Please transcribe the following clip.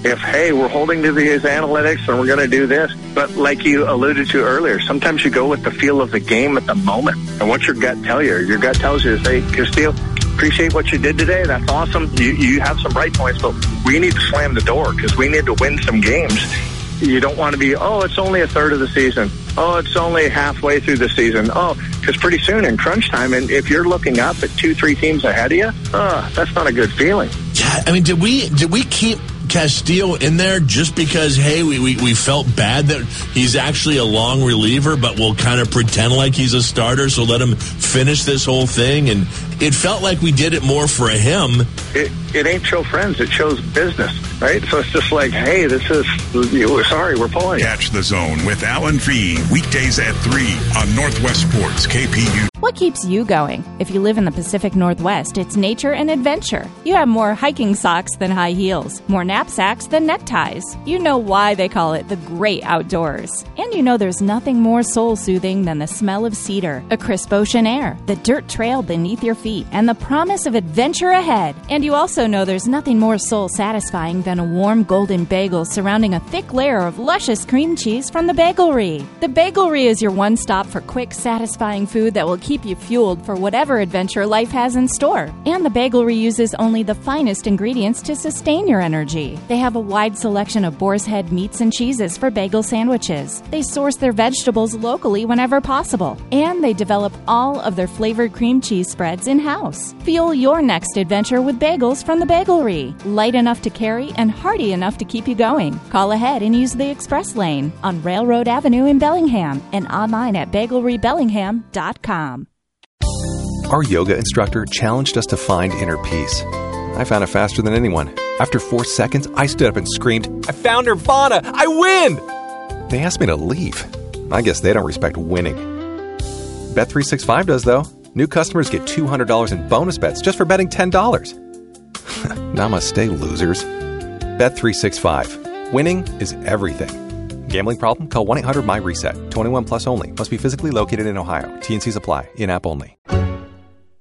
if, hey, we're holding to these analytics and we're going to do this. But like you alluded to earlier, sometimes you go with the feel of the game at the moment. And what your gut tells you, your gut tells you is, hey, Castillo, appreciate what you did today. That's awesome. You have some right points, but we need to slam the door because we need to win some games. You don't want to be, it's only a third of the season. It's only halfway through the season. Because pretty soon in crunch time, and if you're looking up at 2-3 teams ahead of you, that's not a good feeling. Yeah, I mean, did we keep Castillo in there just because, hey, we felt bad that he's actually a long reliever, but we'll kind of pretend like he's a starter, so let him finish this whole thing? And it felt like we did it more for him. It ain't show friends, it shows business, right? So it's just like, hey, we're pulling. Catch The Zone with Alan Fee, weekdays at 3 on Northwest Sports, KPU. What keeps you going? If you live in the Pacific Northwest, it's nature and adventure. You have more hiking socks than high heels, more knapsacks than neckties. You know why they call it the great outdoors. And you know there's nothing more soul-soothing than the smell of cedar, a crisp ocean air, the dirt trail beneath your feet, and the promise of adventure ahead. And you also know there's nothing more soul-satisfying than a warm golden bagel surrounding a thick layer of luscious cream cheese from the Bagelry. The Bagelry is your one-stop for quick, satisfying food that will keep you fueled for whatever adventure life has in store. And the Bagelry uses only the finest ingredients to sustain your energy. They have a wide selection of boar's head meats and cheeses for bagel sandwiches. They source their vegetables locally whenever possible. And they develop all of their flavored cream cheese spreads in-house. Fuel your next adventure with bagels from the Bagelry. Light enough to carry and hearty enough to keep you going. Call ahead and use the express lane on Railroad Avenue in Bellingham and online at bagelrybellingham.com. Our yoga instructor challenged us to find inner peace. I found it faster than anyone. After 4 seconds, I stood up and screamed, "I found Nirvana! I win!" They asked me to leave. I guess they don't respect winning. Bet365 does, though. New customers get $200 in bonus bets just for betting $10. Namaste, losers. Bet365. Winning is everything. Gambling problem? Call 1-800-MY-RESET. 21 plus only. Must be physically located in Ohio. T&Cs apply. In-app only.